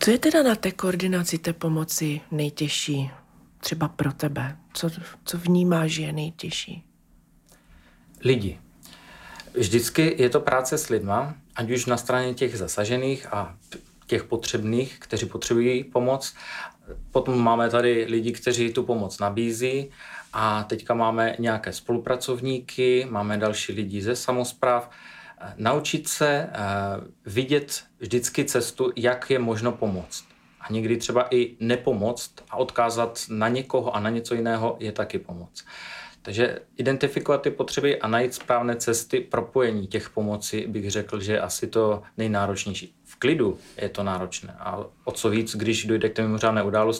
Co je teda na té koordinaci té pomoci nejtěžší? Třeba pro tebe. Co vnímáš, že je nejtěžší? Lidi. Vždycky je to práce s lidma, ať už na straně těch zasažených a těch potřebných, kteří potřebují pomoc. Potom máme tady lidi, kteří tu pomoc nabízí a teďka máme nějaké spolupracovníky, máme další lidi ze samospráv. Naučit se vidět vždycky cestu, jak je možno pomoct. A někdy třeba i nepomoct a odkázat na někoho a na něco jiného je taky pomoc. Takže identifikovat ty potřeby a najít správné cesty propojení těch pomocí bych řekl, že je asi to nejnáročnější. V klidu je to náročné a o co víc, když dojde k té mimořádné události,